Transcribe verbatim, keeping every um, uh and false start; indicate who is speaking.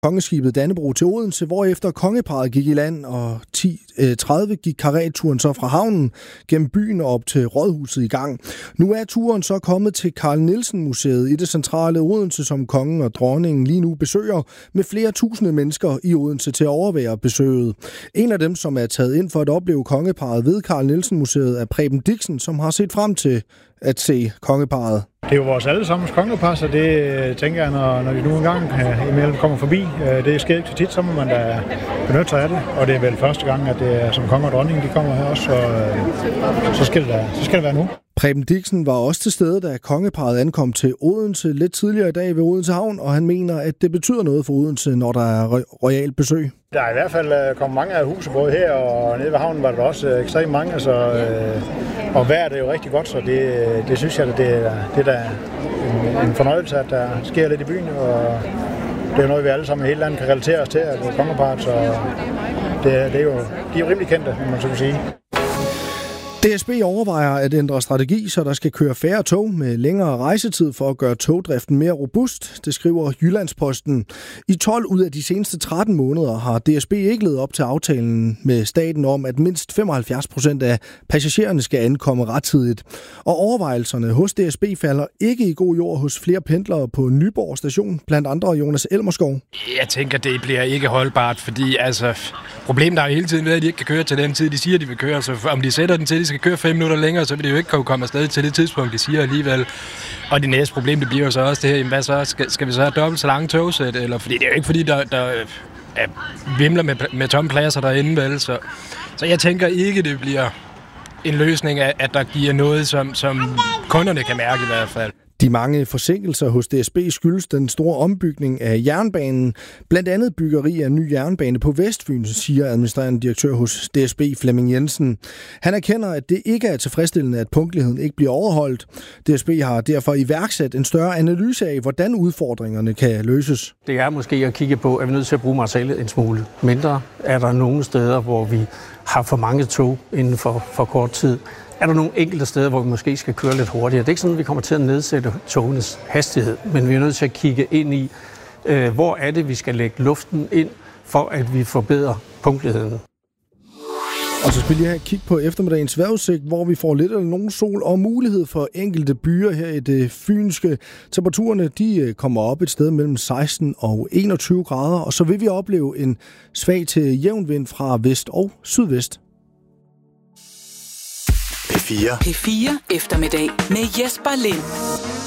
Speaker 1: kongeskibet Dannebrog til Odense, hvorefter kongeparret gik i land, og ti tredive gik karetturen så fra havnen gennem byen og op til rådhuset i gang. Nu er turen så kommet til Carl Nielsen Museet i det centrale Odense, som kongen og dronningen lige nu besøger, med flere tusinde mennesker i Odense til at overvære besøget. En af dem, som er taget ind for at opleve kongeparret ved Carl Nielsen Museet, er Preben Dixen, som har set frem til at se kongeparret.
Speaker 2: Det er jo vores allesammens kongepar, så det tænker jeg, når, når vi nu engang uh, imellem kommer forbi. Uh, det sker ikke så tit, så må man da benytte sig af det. Og det er vel første gang, at det er som konge og dronning, de kommer her også, så, uh, så, skal det da, så skal det være nu.
Speaker 1: Preben Dixen var også til stede, da kongeparret ankom til Odense lidt tidligere i dag ved Odense Havn, og han mener, at det betyder noget for Odense, når der er royalt besøg.
Speaker 2: Der er i hvert fald kommet mange af huse, både her og nede ved havnen var der også ekstremt mange, så, øh, og vejret er jo rigtig godt, så det, det synes jeg, at det, det er en, en fornøjelse, at der sker lidt i byen, og det er noget, vi alle sammen i hele landet kan relatere os til, at det er kongeparret, så det, det er jo, de er jo rimelig kendte, må man så sige.
Speaker 1: D S B overvejer at ændre strategi, så der skal køre færre tog med længere rejsetid for at gøre togdriften mere robust, det skriver Jyllandsposten. I tolv ud af de seneste tretten måneder har D S B ikke levet op til aftalen med staten om, at mindst femoghalvfjerds procent af passagererne skal ankomme rettidigt. Og overvejelserne hos D S B falder ikke i god jord hos flere pendlere på Nyborg station, blandt andre Jonas Elmerskov.
Speaker 3: Jeg tænker, det bliver ikke holdbart, fordi altså, problemet er jo hele tiden ved, at de ikke kan køre til den tid, de siger, de vil køre. Så om de sætter den til, de skal køre fem minutter længere, så vil det jo ikke kunne komme afsted til det tidspunkt, de siger alligevel. Og det næste problem, det bliver jo så også det her, jamen, hvad så? Skal, skal vi så have dobbelt så lange togsæt? Eller, fordi det er jo ikke fordi, der, der er vimler med, med tomme pladser derinde, vel? Så, så jeg tænker ikke, det bliver en løsning af, at der giver noget, som, som kunderne kan mærke i hvert fald.
Speaker 1: De mange forsinkelser hos D S B skyldes den store ombygning af jernbanen, blandt andet byggeri af en ny jernbane på Vestfyn, siger administrerende direktør hos D S B Flemming Jensen. Han erkender, at det ikke er tilfredsstillende, at punktligheden ikke bliver overholdt. D S B har derfor iværksat en større analyse af, hvordan udfordringerne kan løses.
Speaker 4: Det er måske at kigge på, at vi er nødt til at bruge materialet en smule mindre. Er der nogle steder, hvor vi har for mange tog inden for, for kort tid? Er der nogle enkelte steder, hvor vi måske skal køre lidt hurtigere? Det er ikke sådan, at vi kommer til at nedsætte togenes hastighed, men vi er nødt til at kigge ind i, øh, hvor er det, vi skal lægge luften ind, for at vi forbedrer punktligheden.
Speaker 1: Og så skal vi lige have et kig på eftermiddagens vejrudsigt, hvor vi får lidt eller nogen sol og mulighed for enkelte byer her i det fynske. Temperaturerne de kommer op et sted mellem seksten og enogtyve grader, og så vil vi opleve en svag til jævn vind fra vest og sydvest.
Speaker 5: P fire. P fire eftermiddag med Jesper Lind.